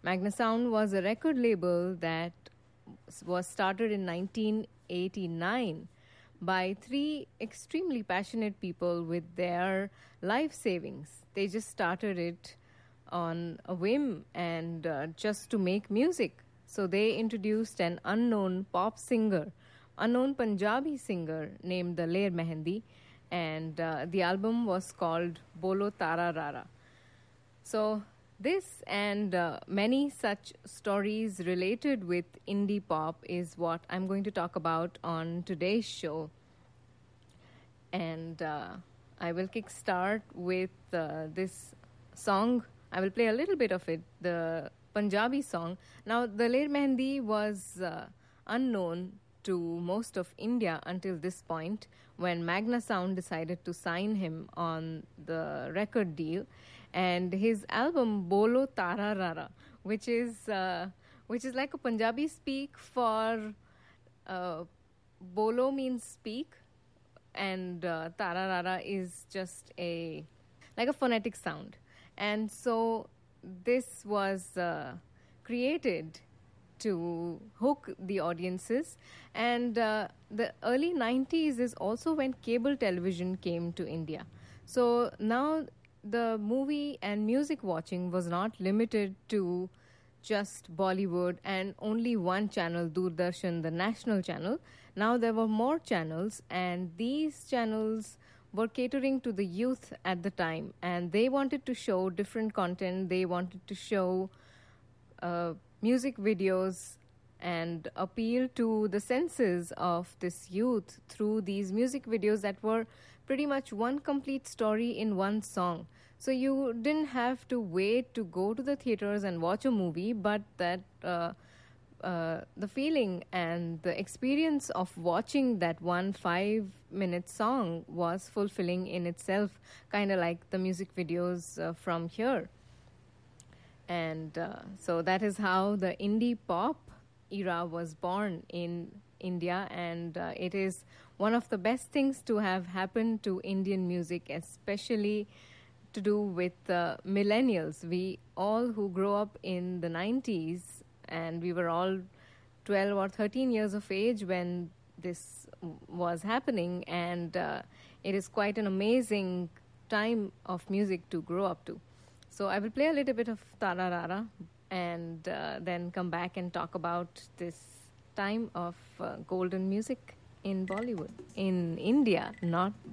Magna Sound was a record label that was started in 1989 by three extremely passionate people with their life savings. They just started it on a whim and just to make music. So they introduced an unknown pop singer, unknown Punjabi singer named Daler Mehendi, and the album was called Bolo Tara Rara. So, this and many such stories related with indie pop is what I'm going to talk about on today's show. And I will kickstart with this song. I will play a little bit of it, the Punjabi song. Now, Daler Mehendi was unknown to most of India until this point when Magna Sound decided to sign him on the record deal. And his album Bolo Tara Rara, which is like a Punjabi speak for Bolo means speak, and Tara Rara is just like a phonetic sound. And so this was created to hook the audiences. And the early 90s is also when cable television came to India. So now the movie and music watching was not limited to just Bollywood and only one channel, Doordarshan, the national channel. Now there were more channels, and these channels were catering to the youth at the time, and they wanted to show different content. They wanted to show music videos and appeal to the senses of this youth through these music videos that were pretty much one complete story in one song. So you didn't have to wait to go to the theaters and watch a movie, but that the feeling and the experience of watching that 5-minute song was fulfilling in itself, kind of like the music videos from here. And so that is how the indie pop era was born in India, and it is one of the best things to have happened to Indian music, especially to do with millennials. We all who grow up in the 90s, and we were all 12 or 13 years of age when this was happening, and it is quite an amazing time of music to grow up to. So I will play a little bit of Tara Rara and then come back and talk about this time of golden music in Bollywood, in India, not